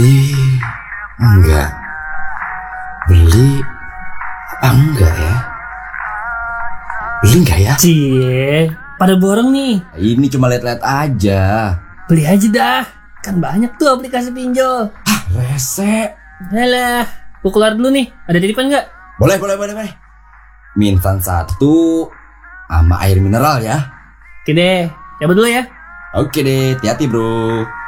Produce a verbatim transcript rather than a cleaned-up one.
Ih, enggak. Beli apa enggak ya? Beli enggak ya? Cie, pada borong nih. Ini cuma liat-liat aja. Beli aja dah. Kan banyak tuh aplikasi pinjol. Ah, rese. Yalah, gua keluar dulu nih. Ada titipan nggak? Boleh, boleh, boleh, boleh. Mie instan satu sama air mineral ya. Oke deh, coba dulu ya. Oke deh, hati-hati bro.